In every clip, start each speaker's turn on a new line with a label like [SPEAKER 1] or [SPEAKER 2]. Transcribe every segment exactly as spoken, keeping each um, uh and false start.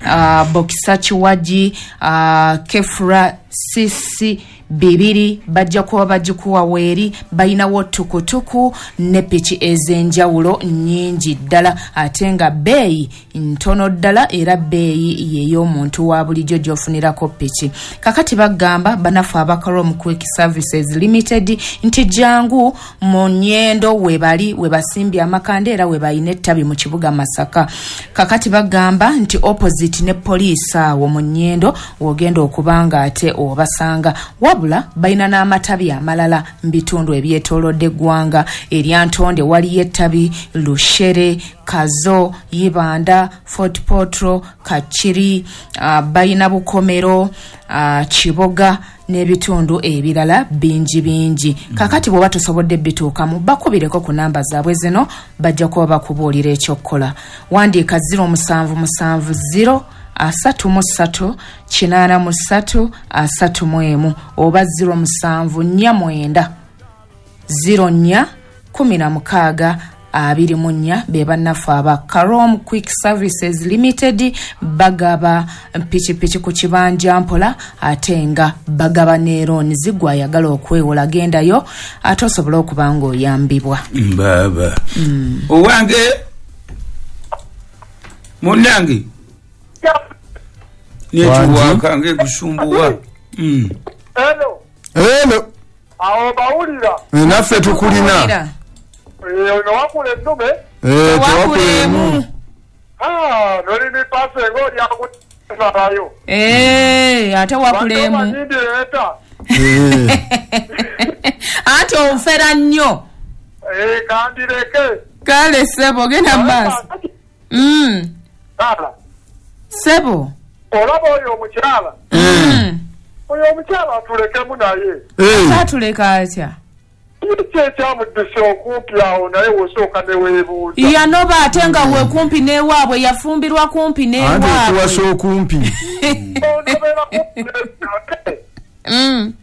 [SPEAKER 1] uh, Bokisa Chiwaji, uh, Kefra Sisi bibiri bajja kuba bagikuwa weeri bayinawo tukutuku ne piki ez'enjawulo nnyingi ddala ate nga bbeeyi ntono ddala era bbeeyi y'ey'omuntu wa bulijjo gy'ofunirako piki. Kakati bagamba banafu abakarom Quick Services Limited nti jangu mu nnyendo we bali we basimbye amakanda era we bayina ettabi mu kibuga Masaka. Kakati bagamba nti opposite ne poliisi awo mu nnyendo wogenda okubanga ate obasanga wabula bayina n'amatabi amalala mbitundu ebyetoolodde eggwanga erya Ntonde waliyo ettabi Lushere, Kazo, Yibanda, Fort Potro, Kachiri, uh, bayina Bukomero, uh, Kiboga n'ebitundu ebirala bingi bingi. Kakati bw'oba tosobodde bituukamu bakubireko ku namba zaabwe zino bajja kuba bakubuulira ekyokkola. Wandiika zero musanvu musanvu zero asatu musatu kinaana musatu asatu mwemu oba zero musanvu nnya mwenda zero nnya kumi na mukaaga abiri mu nnya be bannafu aba Karom Quick Services Limited bagaba mpikipiki ku kibanja mpola ate nga bagaba neeroni zigwa ayagala okwewola gendayo ate osobola okuba ng'oyambibwa.
[SPEAKER 2] Baba mm. Owange munange Nietuwaka nge kusumbuwa. Mm.
[SPEAKER 3] Hello.
[SPEAKER 4] Hello.
[SPEAKER 3] Awo bawulira.
[SPEAKER 4] Naffe tukulina.
[SPEAKER 3] Eh, ono wakule ndume?
[SPEAKER 4] Eh, twakulemu.
[SPEAKER 3] Ah, noli ni pase ngoli yakutarayo.
[SPEAKER 1] Eh, ate wakulemu.
[SPEAKER 3] Watu wanyindi eta.
[SPEAKER 4] Eh.
[SPEAKER 1] Ate ofera nnyo.
[SPEAKER 3] Eh, kandireke.
[SPEAKER 1] Kale sebo genda mbasi. Mm.
[SPEAKER 3] Kala.
[SPEAKER 1] Sebo.
[SPEAKER 3] Olaba oyo omukyala.
[SPEAKER 1] Mm.
[SPEAKER 3] Oyo omukyala atulekemu naye.
[SPEAKER 4] Eh.
[SPEAKER 1] Atuleka atya?
[SPEAKER 3] Ekyamudduse okumpi awo naye wosooka ne weebuuza.
[SPEAKER 1] Yanoba ate nga we kumpi n'ewaabwe yafumbirwa kumpi n'ewaabwe.
[SPEAKER 4] Ate tuwasa okumpi.
[SPEAKER 3] Onobeera kumpi n'ewaabwe.
[SPEAKER 1] Mm.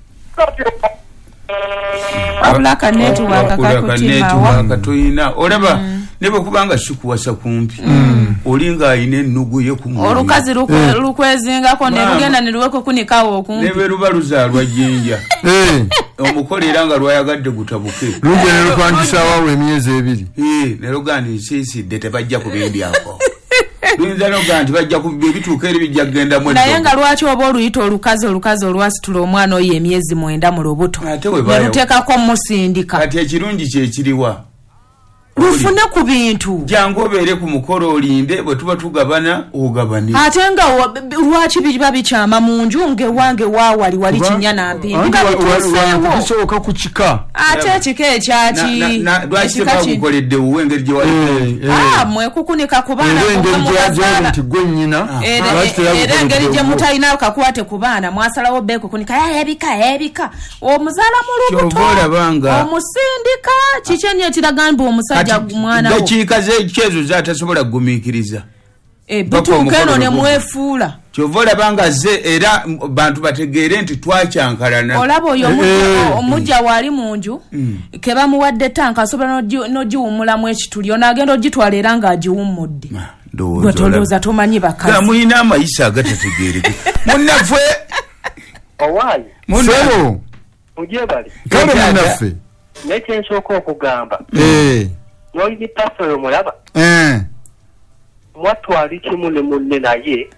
[SPEAKER 1] Abulaka network akakutima
[SPEAKER 2] akatoyina olaba mm. Nebo kubanga sikuwasa kumpi mm. Olinga ayine nnugu ye kumuli
[SPEAKER 1] olukazi lukwe, mm. Lukwezingako ne lugenda ne luweko kunikawo okumpi
[SPEAKER 2] nebe luba luzaalwa jjinja
[SPEAKER 4] eh
[SPEAKER 2] omukolera nga lwayagadde gutabuke
[SPEAKER 4] lugenda lukwangisa wawe emyezi ebiri
[SPEAKER 2] eh ne luganda nsiisidde tebajja kubimbyako Binza no ganti bajja kubituuka eri bijja kugenda mu
[SPEAKER 1] naye nga lwaki oba oluyita olukazi olukazi olwasitula omwana oyo emyezi mwenda mu lubuto ne luteekako musindika
[SPEAKER 2] kati ekirungi kyekiriwa
[SPEAKER 1] lufune ku bintu
[SPEAKER 2] jangu obeere ku mukolo olinde bwe tuba tugabana ogabane
[SPEAKER 1] ate nga lwaki biba bikyama mu nju ngewange waawali wali kinyana mpindi
[SPEAKER 4] bisooka ku kika
[SPEAKER 1] ate ekika ekyaki
[SPEAKER 2] lwaki tebagukoledde wuwe engeri gye wali
[SPEAKER 1] mwekukunika ku baana
[SPEAKER 4] nti gwe nnyina
[SPEAKER 1] era engeri gye mutalina kakwate ku baana mwasalawo beekukunika ebika ebika omuzaala mu lubuto omusindika kikyenye ekiraga mbu omusajja mwana wo
[SPEAKER 2] dakiika z'ekyezo zatasobola kugumiikiriza
[SPEAKER 1] bituuka eno ne mwefuula
[SPEAKER 2] kyovola banga ze era bantu bategeere nti twakyankalana
[SPEAKER 1] olaba oyo omujja waali mu nju ke bamuwadde tanka asobola n'ogiwummulamu ekituli onagenda ogitwala era ng'agiwummudde gwe tolowooza tomanyi bakazi
[SPEAKER 2] muyina amayisa agatategeereke munnaffe
[SPEAKER 3] owaayi
[SPEAKER 4] munnaffe
[SPEAKER 3] mujebale
[SPEAKER 4] kale munnaffe
[SPEAKER 3] nekyensooka okugamba n'olini paso omulaba mwatwali kimu ne munne naye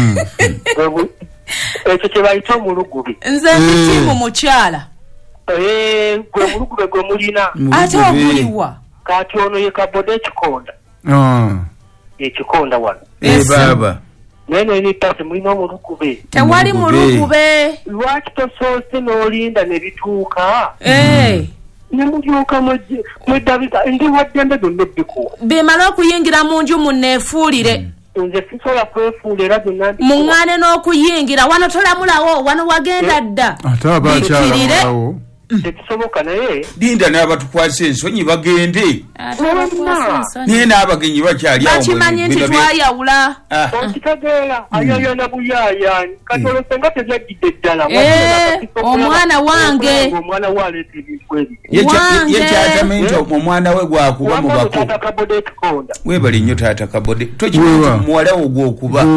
[SPEAKER 3] ekyo kye bayita omulugubi
[SPEAKER 1] nze ntimu mukyala
[SPEAKER 3] gwe omulugube gwe mulina
[SPEAKER 1] ate oguliwa
[SPEAKER 3] kati ono ye kabode ekikonda ekikonda wano
[SPEAKER 2] baba
[SPEAKER 3] naye nolini paso mulina omulugube
[SPEAKER 1] tewali mulugube
[SPEAKER 3] lwaki tosoose n'olinda ne bituuka nemulyoka mweddabiza ndi waddembe zonna ebbikuwa
[SPEAKER 1] bimala okuyingira mu nju munneefuulire
[SPEAKER 3] nze sisobola kwefuula era zonna
[SPEAKER 1] muŋŋaane n'okuyingira wano tolamulawo wano wagenda dda
[SPEAKER 4] ate abaakyalawo
[SPEAKER 3] tekisoboka naye
[SPEAKER 2] linda n'abatukwasa ensonyi bagende naye n'abagenyi bakyali awo
[SPEAKER 1] bakimanyi nti twayawula
[SPEAKER 3] okitegeera ayayana buyaayaani kati olose nga tebyajjidde ddala
[SPEAKER 1] omwana wange
[SPEAKER 3] omwana we aleeta ebintu
[SPEAKER 2] ebyo yekyatamanyi nti omwana we gwakuba mu bako webali nnyo taata kabode tokimuwala wo gwokuba